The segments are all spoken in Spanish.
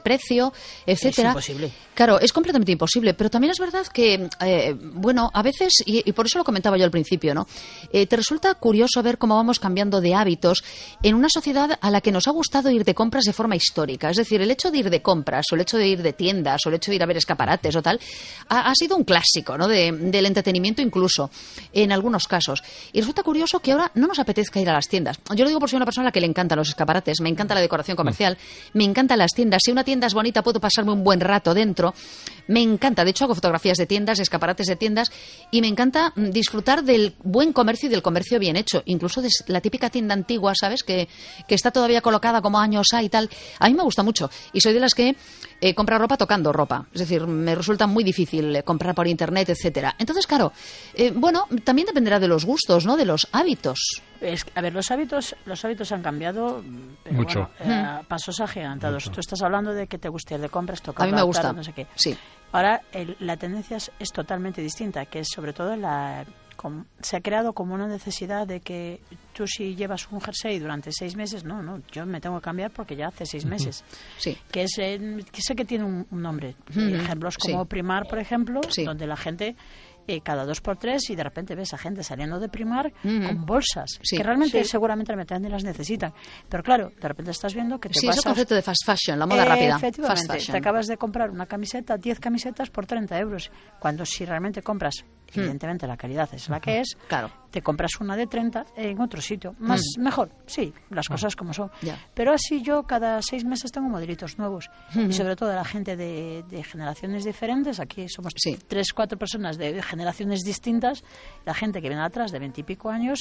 precio, etcétera. Es imposible. Claro, es completamente imposible, pero también es verdad que, bueno, a veces, y por eso lo comentaba yo al principio, ¿no? Te resulta curioso ver cómo vamos cambiando de hábitos en una sociedad a la que nos ha gustado ir de compras de forma histórica. Es decir, el hecho de ir de compras, o el hecho de ir de tiendas, o el hecho de ir a ver escaparates o tal, ha sido un clásico, ¿no? Del entretenimiento incluso, en algunos casos. Y resulta curioso que ahora no nos apetezca ir a las tiendas. Yo lo digo por ser una persona a la que le encantan los escaparates, me encanta la decoración comercial, me encantan las tiendas. Si una tienda es bonita, puedo pasarme un buen rato dentro. Me encanta, de hecho hago fotografías de tiendas, escaparates de tiendas, y me encanta disfrutar del buen comercio y del comercio bien hecho, incluso de la típica tienda antigua, ¿sabes? Que está todavía colocada como años hay y tal. A mí me gusta mucho, y soy de las que compra ropa tocando ropa, es decir, me resulta muy difícil comprar por internet, etcétera. Entonces, claro, bueno, también dependerá de los gustos, ¿no? De los hábitos. A ver, los hábitos han cambiado, pero mucho. Bueno, pasos agigantados. Tú estás hablando de que te gusta ir de compras, tocar. A mí me gusta, no sé qué. Sí. Ahora la tendencia es totalmente distinta, que es sobre todo se ha creado como una necesidad de que tú, si llevas un jersey durante 6 meses, no, yo me tengo que cambiar porque ya hace 6 meses. Sí. Que sé que tiene un nombre. Ejemplos como Primark, por ejemplo, donde la gente cada 2x3 y de repente ves a gente saliendo de Primark con bolsas que realmente seguramente ni las necesitan, pero claro, de repente estás viendo que te vas es el concepto de fast fashion, la moda rápida. Efectivamente, fast fashion. te acabas de comprar una camiseta, 10 camisetas por 30 euros, cuando si realmente compras, evidentemente la calidad es la que es, claro, te compras una de 30 en otro sitio, mejor, sí, las cosas como son. Pero así yo cada 6 meses tengo modelitos nuevos, y sobre todo la gente de generaciones diferentes, aquí somos 3-4 personas de generaciones distintas, la gente que viene atrás de 20 y pico años,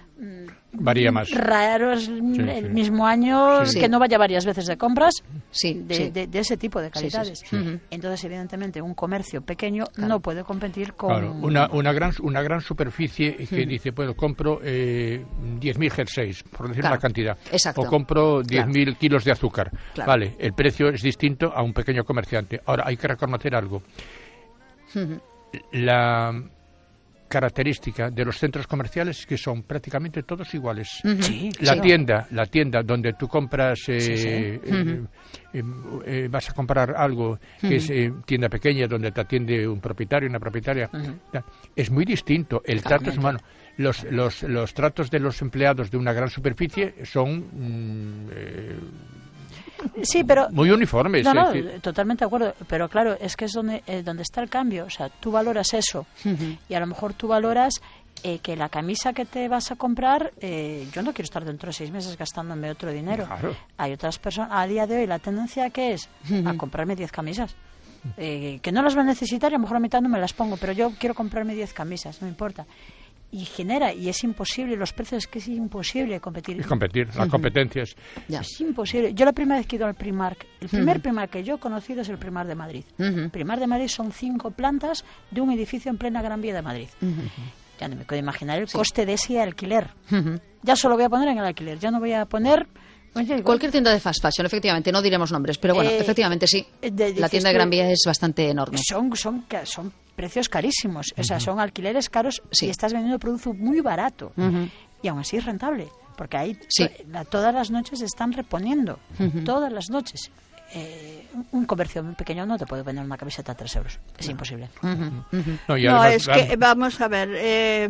varía más. Raro es el mismo año que no vaya varias veces de compras de ese tipo de calidades. Entonces, evidentemente, un comercio pequeño no puede competir con... Claro, una gran superficie que dice, pues compro 10.000 jerseys, por decir una cantidad, o compro 10.000 kilos de azúcar. Vale, el precio es distinto a un pequeño comerciante. Ahora, hay que reconocer algo. La característica de los centros comerciales es que son prácticamente todos iguales. La tienda donde tú compras, vas a comprar algo que es tienda pequeña, donde te atiende un propietario, una propietaria, es muy distinto. El trato es humano. Los tratos de los empleados de una gran superficie son pero muy uniformes. No, totalmente de acuerdo, pero claro, es que es donde está el cambio. O sea, tú valoras eso, y a lo mejor tú valoras que la camisa que te vas a comprar, yo no quiero estar dentro de 6 meses gastándome otro dinero. Claro. Hay otras personas, a día de hoy la tendencia que es a comprarme 10 camisas, que no las voy a necesitar y a lo mejor a mitad no me las pongo, pero yo quiero comprarme 10 camisas, no importa. Y es imposible, los precios, es que es imposible competir. Las competencias. Es imposible. Yo la primera vez que he ido al Primark, el primer Primark que yo he conocido es el Primark de Madrid. El Primark de Madrid son 5 plantas de un edificio en plena Gran Vía de Madrid. Ya no me puedo imaginar el coste de ese alquiler. Ya solo voy a poner en el alquiler, ya no voy a poner... Cualquier tienda de fast fashion, efectivamente, no diremos nombres, pero bueno, efectivamente sí. La tienda de Gran Vía es bastante enorme. Son precios carísimos, o sea, son alquileres caros y estás vendiendo producto muy barato. Y aún así es rentable, porque ahí todas las noches están reponiendo, todas las noches. Un comercio muy pequeño no te puede vender una camiseta a 3 euros, es imposible. Es que, vamos a ver...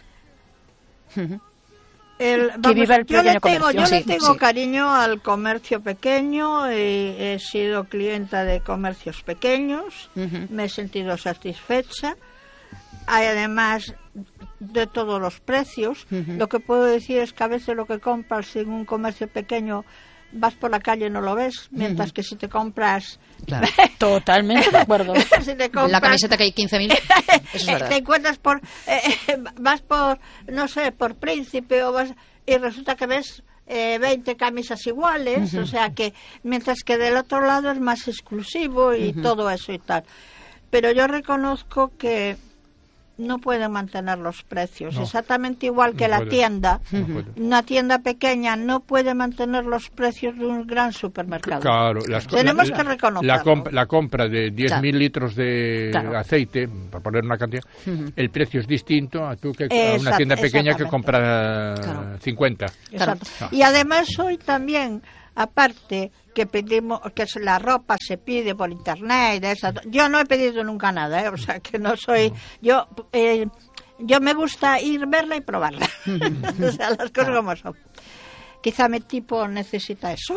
yo le tengo cariño al comercio pequeño, he sido clienta de comercios pequeños, me he sentido satisfecha. Hay además de todos los precios. Lo que puedo decir es que a veces lo que compras en un comercio pequeño vas por la calle y no lo ves, mientras que si te compras... Claro. Totalmente de acuerdo. Si te compras, la camiseta que hay 15.000, eso es verdad. Te encuentras vas por, no sé, por Príncipe y resulta que ves 20 camisas iguales, o sea que mientras que del otro lado es más exclusivo y todo eso y tal. Pero yo reconozco que no pueden mantener los precios, exactamente igual que la tienda. Una tienda pequeña no puede mantener los precios de un gran supermercado. Claro, tenemos que reconocerlo. La compra de 10.000 litros de aceite, para poner una cantidad, el precio es distinto a tú que a una tienda pequeña que compra 50. Exacto. Y además hoy también, aparte, que pedimos, que la ropa se pide por internet, yo no he pedido nunca nada, o sea que no soy, yo me gusta ir, verla y probarla, o sea, las cosas como son. Quizá mi tipo necesita eso.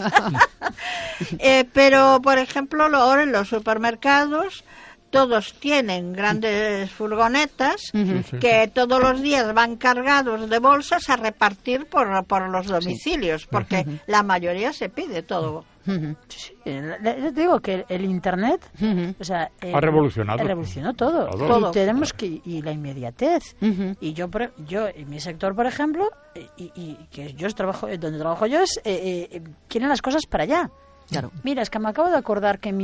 Pero, por ejemplo, ahora en los supermercados todos tienen grandes furgonetas que todos los días van cargados de bolsas a repartir por los domicilios, porque la mayoría se pide todo. Sí, les digo que el Internet, o sea, ha revolucionado todo. Y tenemos y la inmediatez. Y yo en mi sector, por ejemplo, y que yo trabajo donde trabajo yo es quieren las cosas para allá. Claro. Mira, es que me acabo de acordar que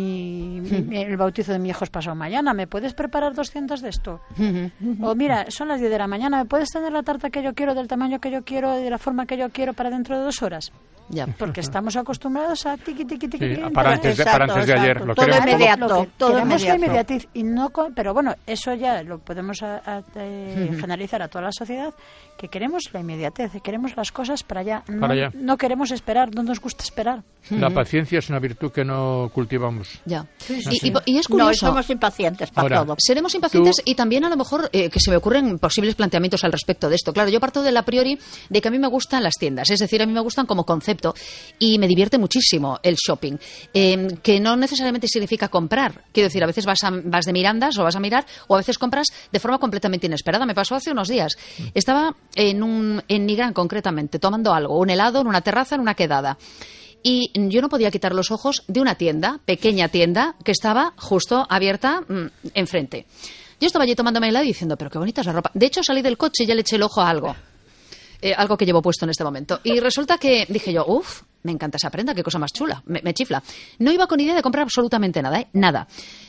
el bautizo de mi hijo es pasado mañana. ¿Me puedes preparar 200 de esto? O mira, son las 10 de la mañana. ¿Me puedes tener la tarta que yo quiero, del tamaño que yo quiero, de la forma que yo quiero para dentro de 2 horas? Ya. Porque estamos acostumbrados a tiqui. Para antes de ayer. Lo todo queremos inmediato. Queremos la inmediatez. Pero bueno, eso ya lo podemos generalizar a toda la sociedad, que queremos la inmediatez, queremos las cosas para allá. No queremos esperar, no nos gusta esperar. La paciencia es una virtud que no cultivamos. Ya. Y es curioso. No, somos impacientes para todo. Seremos impacientes y también a lo mejor que se me ocurren posibles planteamientos al respecto de esto. Claro, yo parto de la priori de que a mí me gustan las tiendas, es decir, a mí me gustan como concepto y me divierte muchísimo el shopping, que no necesariamente significa comprar. Quiero decir, a veces vas de mirandas o vas a mirar, o a veces compras de forma completamente inesperada. Me pasó hace unos días. Estaba en Nigrán concretamente, tomando algo, un helado en una terraza, en una quedada. Y yo no podía quitar los ojos de una tienda, pequeña tienda, que estaba justo abierta enfrente. Yo estaba allí tomándome helado y diciendo, pero qué bonita es la ropa. De hecho, salí del coche y ya le eché el ojo a algo. Algo que llevo puesto en este momento. Y resulta que dije yo, me encanta esa prenda, qué cosa más chula, me chifla. No iba con idea de comprar absolutamente nada, nada.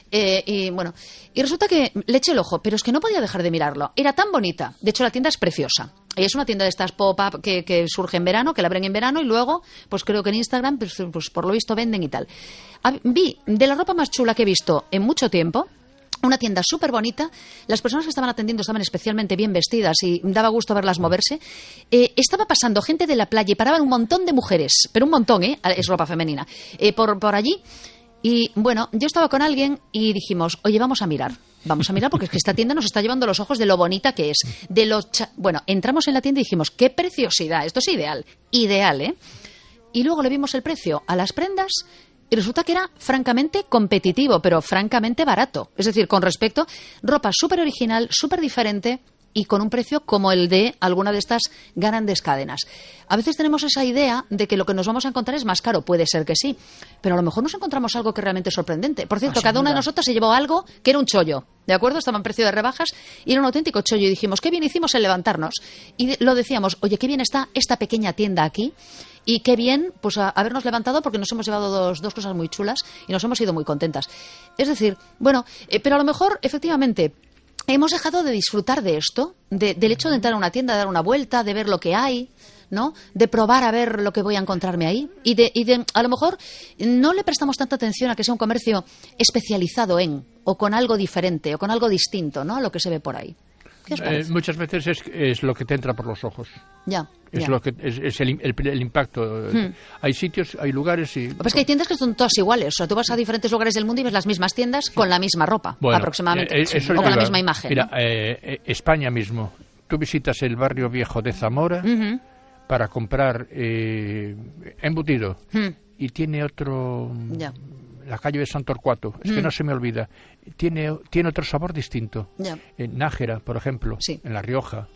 Y resulta que le eché el ojo, pero es que no podía dejar de mirarlo. Era tan bonita. De hecho, la tienda es preciosa. Es una tienda de estas pop-up que surge en verano, que la abren en verano y luego, pues creo que en Instagram, pues por lo visto venden y tal. Vi de la ropa más chula que he visto en mucho tiempo. Una tienda súper bonita, las personas que estaban atendiendo estaban especialmente bien vestidas y daba gusto verlas moverse. Estaba pasando gente de la playa y paraban un montón de mujeres, pero un montón, es ropa femenina, por allí. Y bueno, yo estaba con alguien y dijimos, oye, vamos a mirar porque es que esta tienda nos está llevando los ojos de lo bonita que es. Bueno, entramos en la tienda y dijimos, qué preciosidad, esto es ideal, Y luego le vimos el precio a las prendas. Y resulta que era francamente competitivo, pero francamente barato. Es decir, con respecto, ropa súper original, súper diferente y con un precio como el de alguna de estas grandes cadenas. A veces tenemos esa idea de que lo que nos vamos a encontrar es más caro. Puede ser que sí, pero a lo mejor nos encontramos algo que realmente es sorprendente. Por cierto, cada una de nosotras se llevó algo que era un chollo, ¿de acuerdo? Estaba en precio de rebajas y era un auténtico chollo. Y dijimos, qué bien hicimos en levantarnos. Y lo decíamos, oye, qué bien está esta pequeña tienda aquí. Y qué bien, pues habernos levantado porque nos hemos llevado dos cosas muy chulas y nos hemos ido muy contentas. Es decir, bueno, pero a lo mejor, efectivamente, hemos dejado de disfrutar de esto, del hecho de entrar a una tienda, de dar una vuelta, de ver lo que hay, ¿no? De probar a ver lo que voy a encontrarme ahí. Y de a lo mejor no le prestamos tanta atención a que sea un comercio especializado o con algo diferente, o con algo distinto, ¿no? A lo que se ve por ahí. Muchas veces es lo que te entra por los ojos. Lo que es el impacto. Hay sitios, hay lugares y... Pues que hay tiendas que son todas iguales. O sea, tú vas a diferentes lugares del mundo y ves las mismas tiendas con la misma ropa, aproximadamente. O con la misma imagen. Mira, España mismo. Tú visitas el barrio viejo de Zamora para comprar embutido y tiene otro... La calle de San Torcuato, es que no se me olvida, tiene otro sabor distinto. En Nájera, por ejemplo, en La Rioja.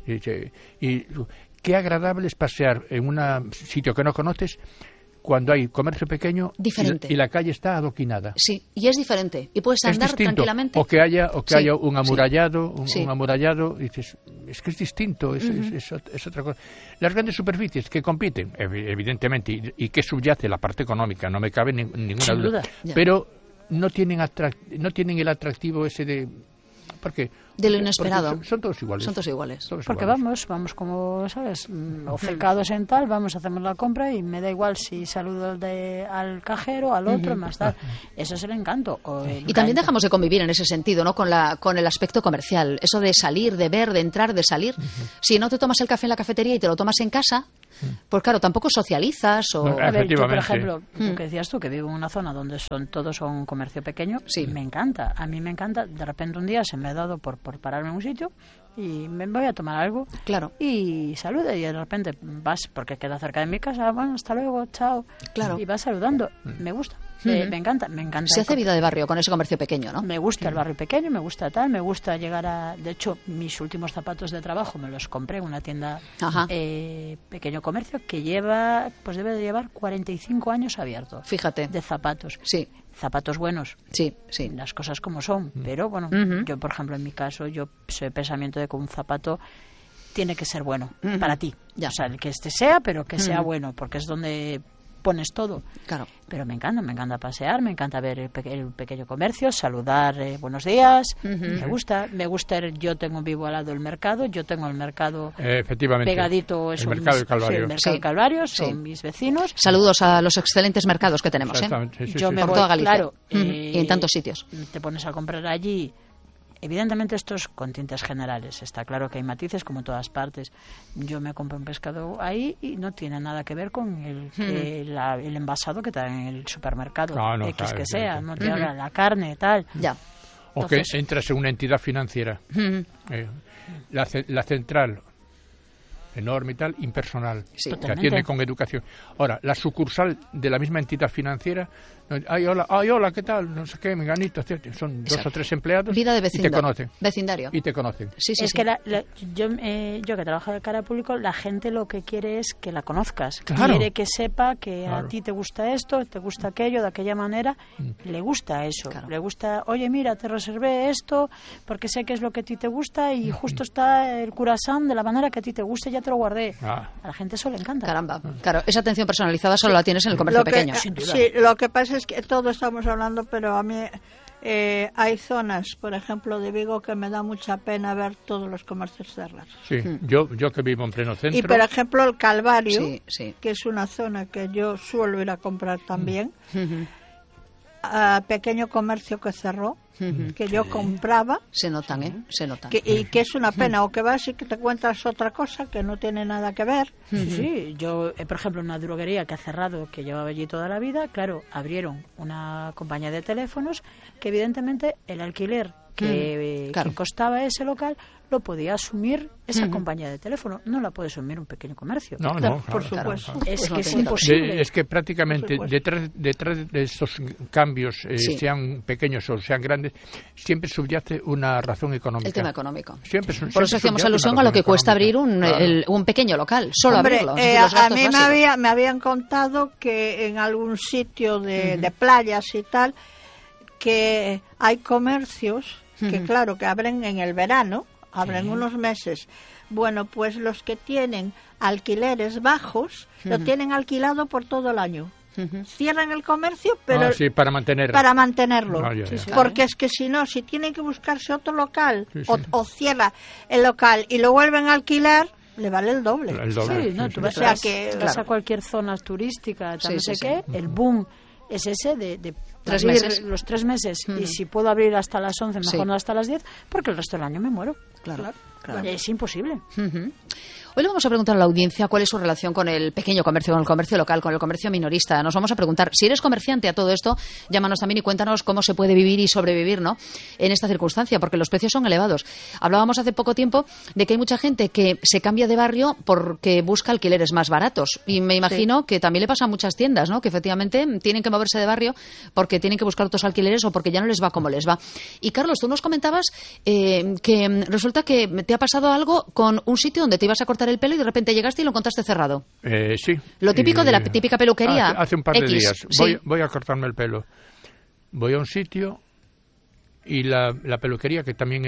Y qué agradable es pasear en un sitio que no conoces cuando hay comercio pequeño y la calle está adoquinada. Sí, y es diferente. Y puedes andar tranquilamente. O que haya un amurallado, un amurallado, dices, es que es distinto, es otra cosa. Las grandes superficies que compiten, evidentemente, y que subyace la parte económica, no me cabe ninguna duda. Pero no tienen el atractivo ese de... ¿Por qué? De lo inesperado. Son todos iguales. Son todos iguales. Porque vamos como, ¿sabes? Ofecados en tal, vamos, hacemos la compra y me da igual si saludo al cajero, al otro, más tal. Eso es el encanto. Y también dejamos de convivir en ese sentido, ¿no? Con el aspecto comercial. Eso de salir, de ver, de entrar, de salir. Si no te tomas el café en la cafetería y te lo tomas en casa, pues claro, tampoco socializas o... A ver, yo, por ejemplo, lo que decías tú, que vivo en una zona donde todos son comercio pequeño, sí, me encanta. A mí me encanta. De repente un día se me ha dado por pararme en un sitio y me voy a tomar algo. Claro. Y saluda y de repente vas, porque queda cerca de mi casa, bueno, hasta luego, chao. Claro. Y vas saludando. Me gusta. Me encanta. Se hace vida de barrio con ese comercio pequeño, ¿no? Me gusta el barrio pequeño, me gusta tal, me gusta llegar a... De hecho, mis últimos zapatos de trabajo me los compré en una tienda pequeño comercio que debe de llevar 45 años abierto. Fíjate. De zapatos. Sí. Zapatos buenos. Sí, sí. Las cosas como son. Pero bueno, yo, por ejemplo, en mi caso, yo soy de pensamiento de que un zapato tiene que ser bueno para ti. Ya. O sea, que sea, pero que sea bueno, porque es donde pones todo. Claro. Pero me encanta pasear, me encanta ver el pequeño comercio, saludar, buenos días. Me gusta. Yo vivo al lado del mercado, yo tengo el mercado pegadito. El mercado del Calvario. Sí, el mercado del Calvario, son mis vecinos. Saludos a los excelentes mercados que tenemos, yo me por voy, toda Galicia. Claro, y en tantos sitios. Te pones a comprar allí. Evidentemente esto es con tintes generales, está claro que hay matices como en todas partes. Yo me compro un pescado ahí y no tiene nada que ver con el envasado que está en el supermercado, que sea, no te habla la carne, tal. Ya. O entonces, que entras en una entidad financiera, la central, enorme y tal, impersonal, que atiende con educación. Ahora, la sucursal de la misma entidad financiera, hola, ¿qué tal? No sé qué, menganito, son 2 o 3 empleados. Vida de vecindad, y te conocen. Vecindario. Y te conocen. Sí, es que yo que trabajo de cara al público, la gente lo que quiere es que la conozcas. Claro. Quiere que sepa que a ti te gusta esto, te gusta aquello, de aquella manera. Le gusta eso. Claro. Le gusta, oye, mira, te reservé esto porque sé que es lo que a ti te gusta y justo está el curasán de la manera que a ti te gusta y ya te lo guardé. A la gente eso le encanta. Caramba. Claro, esa atención personalizada solo la tienes en el comercio pequeño. Sin duda. Sí, lo que pasa es que todos estamos hablando, pero a mí hay zonas, por ejemplo, de Vigo, que me da mucha pena ver todos los comercios cerrados. Sí, yo que vivo en pleno centro. Y, por ejemplo, el Calvario, que es una zona que yo suelo ir a comprar también, pequeño comercio que cerró, que yo compraba. Se notan, Se notan. Y que es una pena, o que vas y que te encuentras otra cosa que no tiene nada que ver. Sí, yo, por ejemplo, una droguería que ha cerrado, que llevaba allí toda la vida, claro, abrieron una compañía de teléfonos que evidentemente el alquiler que costaba ese local lo podía asumir esa compañía de teléfono, no la puede asumir un pequeño comercio. No, por supuesto. Claro. Es que es imposible. Es que prácticamente detrás de estos cambios, sean pequeños o sean grandes, siempre subyace una razón económica. El tema económico. Por eso hacíamos alusión a lo que cuesta abrir un pequeño local, solo abrirlo. A mí me habían contado que en algún sitio de playas y tal, que hay comercios que claro, que abren en el verano, abren unos meses. Bueno, pues los que tienen alquileres bajos, lo tienen alquilado por todo el año. Cierran el comercio, pero para mantenerlo. Porque es que si no, si tienen que buscarse otro local o cierra el local y lo vuelven a alquilar, le vale el doble. Sí, no, tú vas a cualquier zona turística, no sé qué, el boom es ese de 3 meses. Los 3 meses. Y si puedo abrir hasta las 11, mejor no hasta las 10, porque el resto del año me muero. Claro. Es imposible. Hoy le vamos a preguntar a la audiencia cuál es su relación con el pequeño comercio, con el comercio local, con el comercio minorista. Nos vamos a preguntar, si eres comerciante a todo esto, llámanos también y cuéntanos cómo se puede vivir y sobrevivir, ¿no?, en esta circunstancia, porque los precios son elevados. Hablábamos hace poco tiempo de que hay mucha gente que se cambia de barrio porque busca alquileres más baratos. Y me imagino que también le pasa a muchas tiendas, ¿no?, que efectivamente tienen que moverse de barrio porque tienen que buscar otros alquileres o porque ya no les va como les va. Y Carlos, tú nos comentabas que resulta que te ha pasado algo con un sitio donde te ibas a cortar el pelo y de repente llegaste y lo encontraste cerrado. Sí. Lo típico de la típica peluquería. Hace un par de días. Voy a cortarme el pelo. Voy a un sitio y la peluquería, que también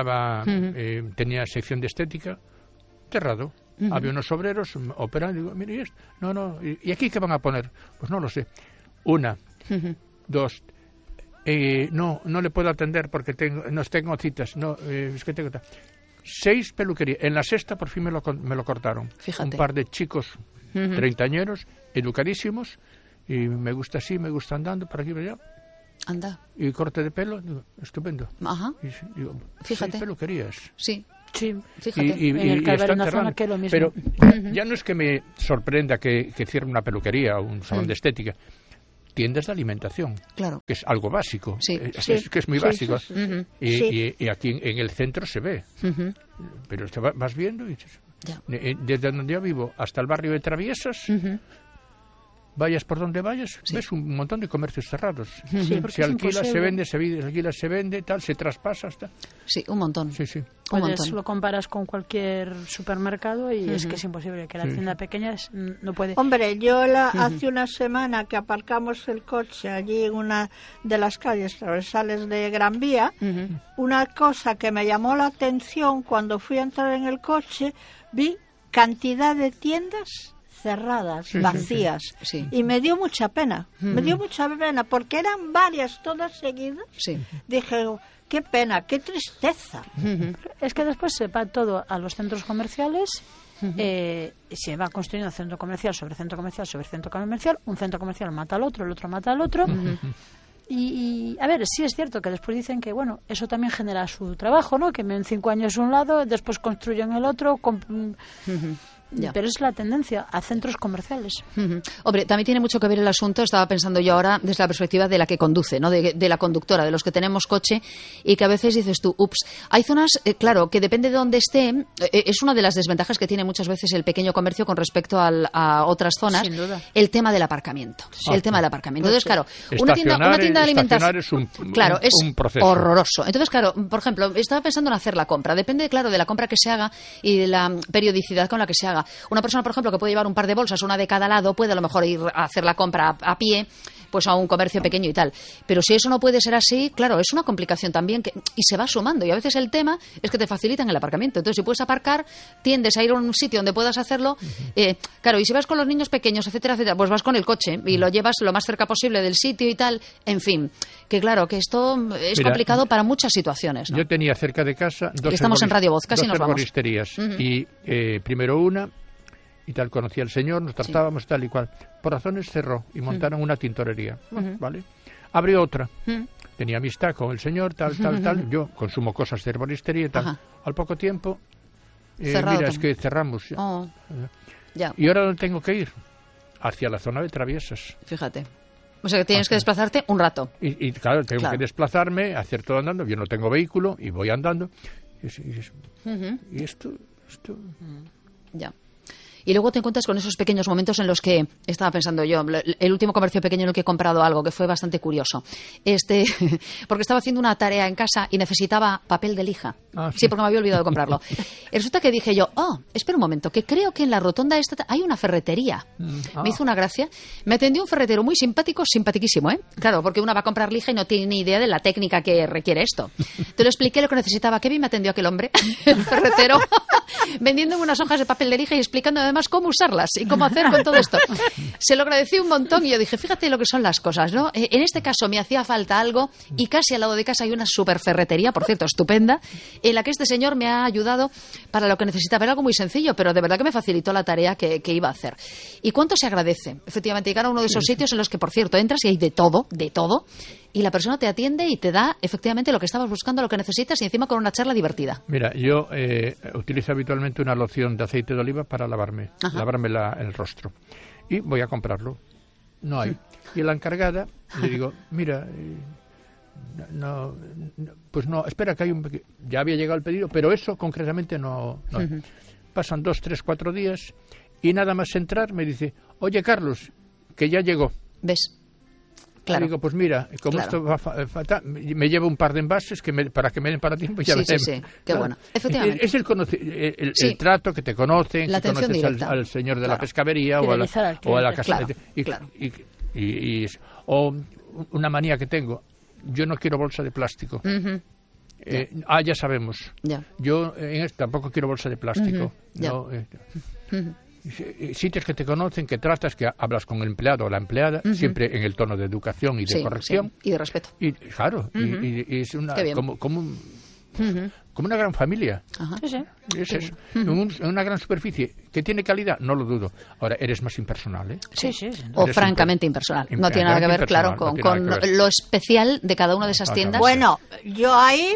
tenía sección de estética, cerrado. Había unos obreros operando. Digo, mire, ¿y esto? No. ¿Y aquí qué van a poner? Pues no lo sé. 1, 2, no le puedo atender porque tengo citas. No, es que tengo... 6 peluquerías. En la sexta por fin me lo cortaron. Fíjate. Un par de chicos treintañeros, educadísimos, y me gusta así, me gusta andando por aquí y por allá. Anda. Y corte de pelo, digo, estupendo. Ajá. Y digo, fíjate. 6 peluquerías. Sí. Sí, fíjate. Y en el Calvario, una zona que es lo mismo. Pero ya no es que me sorprenda que cierre una peluquería o un salón de estética. Tiendas de alimentación, claro, que es algo básico, sí. Que es muy básico. Sí. Y aquí en el centro se ve. Pero te vas viendo y desde donde yo vivo hasta el barrio de Traviesas, vayas por donde vayas, ves un montón de comercios cerrados. Se alquila, se vende, tal, se traspasa hasta. Sí, un montón. Sí. Pues lo comparas con cualquier supermercado y es que es imposible, que la tienda pequeña no puede. Hombre, yo hace una semana que aparcamos el coche allí en una de las calles transversales de Gran Vía, una cosa que me llamó la atención cuando fui a entrar en el coche, vi cantidad de tiendas cerradas, vacías, y me dio mucha pena, porque eran varias todas seguidas. Dije, qué pena, qué tristeza. Es que después se va todo a los centros comerciales, se va construyendo centro comercial sobre centro comercial sobre centro comercial, un centro comercial mata al otro, el otro mata al otro. Y a ver, sí es cierto que después dicen que, bueno, eso también genera su trabajo, ¿no? Que en 5 años un lado, después construyen el otro. Pero es la tendencia a centros comerciales. Hombre, también tiene mucho que ver el asunto, estaba pensando yo ahora desde la perspectiva de la que conduce, ¿no? De la conductora, de los que tenemos coche, y que a veces dices tú, hay zonas, claro, que depende de dónde esté, es una de las desventajas que tiene muchas veces el pequeño comercio con respecto a otras zonas, sin duda. El tema del aparcamiento. Entonces, claro, una tienda de alimentación es un proceso horroroso. Entonces, claro, por ejemplo, estaba pensando en hacer la compra, depende, claro, de la compra que se haga y de la periodicidad con la que se haga. Una persona, por ejemplo, que puede llevar un par de bolsas, una de cada lado, puede a lo mejor ir a hacer la compra a pie, pues a un comercio pequeño y tal. Pero si eso no puede ser así, claro, es una complicación también y se va sumando. Y a veces el tema es que te facilitan el aparcamiento. Entonces, si puedes aparcar, tiendes a ir a un sitio donde puedas hacerlo. Claro, y si vas con los niños pequeños, etcétera, etcétera, pues vas con el coche y lo llevas lo más cerca posible del sitio y tal. En fin, que claro, que esto es complicado para muchas situaciones, ¿no? Yo tenía cerca de casa dos herboristerías. Y primero una, y tal, conocí al señor, nos tratábamos tal y cual. Por razones cerró y montaron una tintorería, ¿vale? Abrió otra. Tenía amistad con el señor, tal. Yo consumo cosas de herboristería y tal. Al poco tiempo, mira, es que cerramos. Ya. ¿Y ahora dónde tengo que ir? Hacia la zona de Traviesas. Fíjate. O sea, que tienes que desplazarte un rato. Y claro, tengo que desplazarme, hacer todo andando. Yo no tengo vehículo y voy andando. Y esto... Ya. Y luego te encuentras con esos pequeños momentos en los que, estaba pensando yo, el último comercio pequeño en el que he comprado algo, que fue bastante curioso. Porque estaba haciendo una tarea en casa y necesitaba papel de lija. Sí, porque me había olvidado de comprarlo. Y resulta que dije yo, espera un momento, que creo que en la rotonda esta hay una ferretería. Me hizo una gracia. Me atendió un ferretero muy simpático, simpaticísimo, ¿eh? Claro, porque una va a comprar lija y no tiene ni idea de la técnica que requiere esto. Te lo expliqué lo que necesitaba. Qué bien me atendió aquel hombre, el ferretero, vendiéndome unas hojas de papel de lija y explicando además cómo usarlas y cómo hacer con todo esto. Se lo agradecí un montón y yo dije, fíjate lo que son las cosas, ¿no? En este caso me hacía falta algo y casi al lado de casa hay una super ferretería, por cierto, estupenda, en la que este señor me ha ayudado para lo que necesitaba. Era algo muy sencillo, pero de verdad que me facilitó la tarea que iba a hacer. ¿Y cuánto se agradece? Efectivamente, llegar a uno de esos sitios en los que, por cierto, entras y hay de todo, y la persona te atiende y te da efectivamente lo que estabas buscando, lo que necesitas, y encima con una charla divertida. Mira, yo utilizo habitualmente una loción de aceite de oliva para lavarme el rostro. Y voy a comprarlo. No hay. Y a la encargada le digo, mira, pues no, espera que hay un... Ya había llegado el pedido, pero eso concretamente no hay. Pasan 2, 3, 4 días y nada más entrar me dice, oye Carlos, que ya llegó. ¿Ves? Claro. Y digo, pues mira, como esto va fatal, me llevo un par de envases para que me den para tiempo y ya veremos. Sí, qué bueno. Efectivamente. Es el trato que te conocen, que conoces al señor de la pescadería o a la casa. O una manía que tengo, yo no quiero bolsa de plástico. Ya sabemos. Yo tampoco quiero bolsa de plástico. sitios que te conocen, que tratas, que hablas con el empleado o la empleada, siempre en el tono de educación y de corrección. Sí. Y de respeto. Y claro, y es una, como una gran familia. Ajá. Sí. Es eso. En una gran superficie que tiene calidad, no lo dudo. Ahora, eres más impersonal, ¿eh? Sí. O francamente impersonal. No tiene nada que ver, claro, con lo especial de cada una de esas tiendas. Bueno, yo ahí...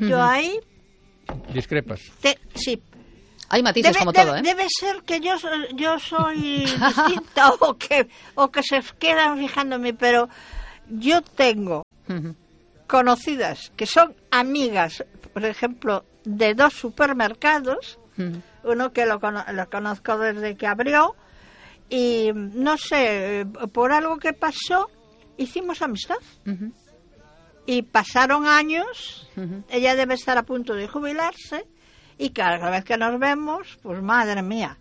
Discrepas. Sí. Hay matices como todo, ¿eh? Debe ser que yo soy distinta o que se quedan fijándome, pero yo tengo conocidas que son amigas, por ejemplo, de 2 supermercados, uno que lo conozco desde que abrió, y no sé, por algo que pasó, hicimos amistad. Y pasaron años, ella debe estar a punto de jubilarse, y cada vez que nos vemos, pues madre mía,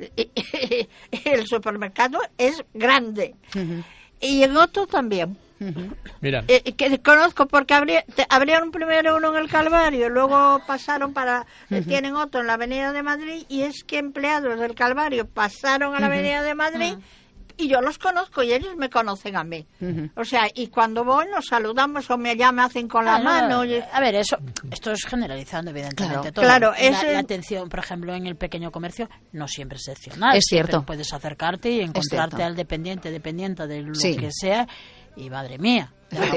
el supermercado es grande. Y en otro también. Mira. Que conozco porque abrieron primero uno en el Calvario, luego pasaron tienen otro en la Avenida de Madrid, y es que empleados del Calvario pasaron a la Avenida de Madrid. Y yo los conozco y ellos me conocen a mí. O sea, y cuando voy nos saludamos o ya me hacen con la mano. A ver, esto es generalizando, evidentemente. Claro, la atención, por ejemplo, en el pequeño comercio no siempre es excepcional. Es cierto. Puedes acercarte y encontrarte al dependiente de lo que sea, y madre mía.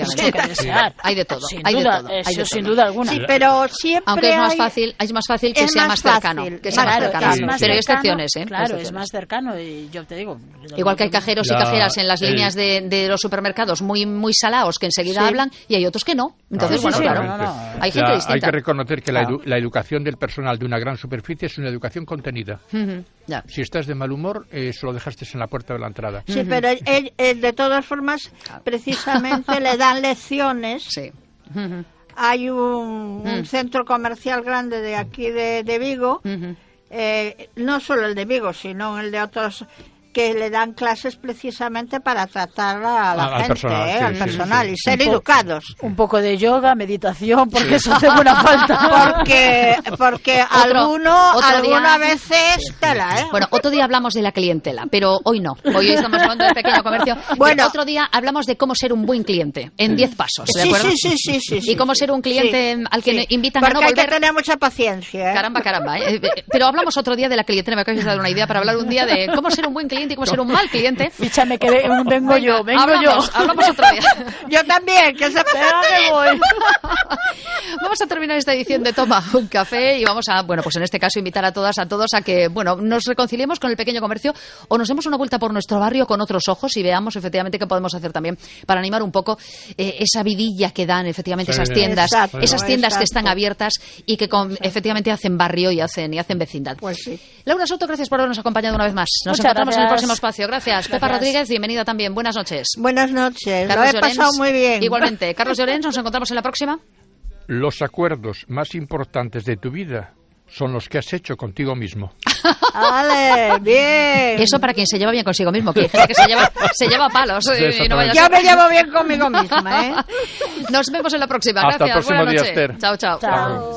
Hay de todo. Sin duda alguna. Sí, pero siempre aunque es más fácil que sea más cercano. Pero hay excepciones, ¿eh? Claro, es más cercano, y yo te digo... Igual que hay cajeros y cajeras en las líneas de los supermercados muy salaos que enseguida hablan, y hay otros que no. Entonces, hay gente distinta. Hay que reconocer que la educación del personal de una gran superficie es una educación contenida. Si estás de mal humor, eso lo dejaste en la puerta de la entrada. Sí, pero de todas formas, precisamente le dan lecciones. Sí. Hay un centro comercial grande de aquí de Vigo, no solo el de Vigo, sino el de otros, que le dan clases precisamente para tratar a la gente, al personal, y ser educados. Un poco de yoga, meditación, porque eso hace buena falta. Porque alguna veces tela, ¿eh? Bueno, otro día hablamos de la clientela, pero hoy no. Hoy estamos hablando de pequeño comercio. Bueno, otro día hablamos de cómo ser un buen cliente, en 10 pasos, ¿de acuerdo? Sí. Y cómo ser un cliente al que invitan a no volver. Porque hay que tener mucha paciencia, ¿eh? Caramba. Pero hablamos otro día de la clientela, me acabas de dar una idea para hablar un día de cómo ser un buen cliente y cómo ser un mal cliente. Fíchame que vengo yo. Hablamos otro día. Yo también, que se pega que voy. Vamos a terminar esta edición de Toma un Café y vamos a, pues en este caso invitar a todos a que, nos reconciliemos con el pequeño comercio o nos demos una vuelta por nuestro barrio con otros ojos y veamos efectivamente qué podemos hacer también para animar un poco esa vidilla que dan efectivamente esas tiendas, que están abiertas y que efectivamente hacen barrio y hacen vecindad. Pues sí. Laura Soto, gracias por habernos acompañado una vez más. Nos encontramos en el próximo espacio. Gracias. Pepa Rodríguez, bienvenida también. Buenas noches. Buenas noches. Carlos Lo he pasado muy bien. Igualmente. Carlos Llorens, nos encontramos en la próxima. Los acuerdos más importantes de tu vida son los que has hecho contigo mismo. ¡Vale! ¡Bien! Eso para quien se lleva bien consigo mismo, que hay gente que se lleva palos. Yo me llevo bien conmigo misma, ¿eh? Nos vemos en la próxima. Hasta Gracias. el próximo Buenas día, noches. Esther. Chao.